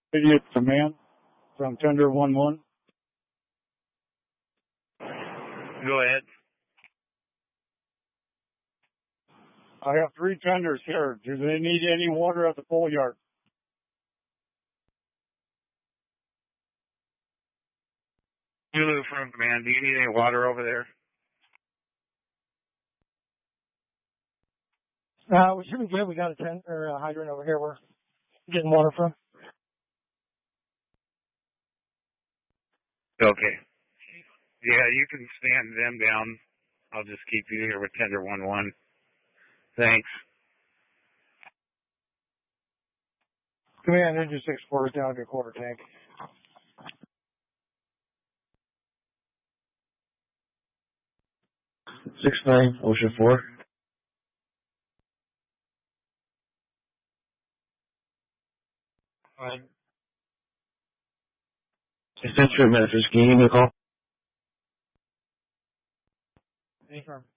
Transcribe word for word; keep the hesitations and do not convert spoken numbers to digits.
Idiot command from Tender one one. Go ahead. I have three tenders here. Do they need any water at the pole yard? Zulu from command. Do you need any water over there? Uh, we should be good. We got a tent or a hydrant over here. We're getting water from. Okay. Yeah, you can stand them down. I'll just keep you here with Tender one one. Thanks. Command engine six quarters down to your quarter tank. Six nine, Ocean four. Right. Central Memphis, can you give me a call? Confirm.